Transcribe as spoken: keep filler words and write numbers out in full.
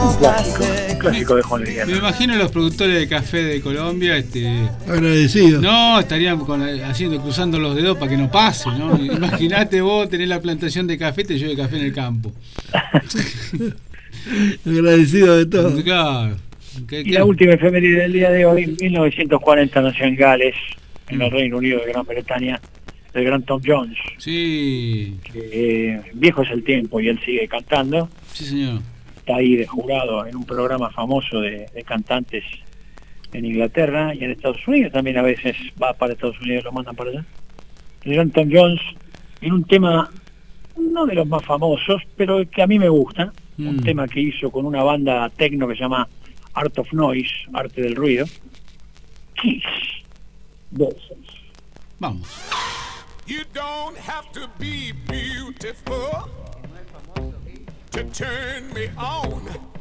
Un clásico, un clásico de Juan Luis Guerra. Me imagino los productores de café de Colombia, este, agradecidos. no, estarían con, haciendo, cruzando los dedos para que no pase, ¿no? Imagínate vos tenés la plantación de café, te llueve café en el campo. Agradecido de todo. Claro. ¿Qué, Y qué? la última efeméride del día de hoy, mil novecientos cuarenta nació en Gales, en el Reino Unido de Gran Bretaña, el gran Tom Jones. Sí, Que, eh, viejo es el tiempo y él sigue cantando. sí señor. Está ahí de jurado en un programa famoso de, de cantantes en Inglaterra y en Estados Unidos. También a veces va para Estados Unidos y lo mandan para allá. El gran Tom Jones en un tema, no de los más famosos, pero que a mí me gusta. Mm. Un tema que hizo con una banda techno que se llama Art of Noise, Arte del Ruido. Kiss. Besos. Vamos. You don't have to be beautiful to turn me on.